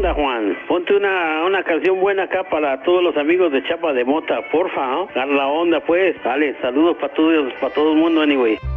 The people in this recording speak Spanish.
onda, Juan? Ponte una canción buena acá para todos los amigos de Chapa de Mota, porfa, ¿no? Dar la onda, pues. Vale, saludos para todo el mundo, anyway.